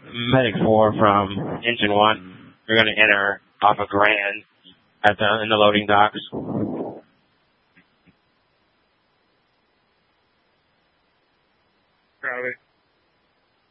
Medic 4 from Engine 1. We're going to enter off of Grand in the loading docks.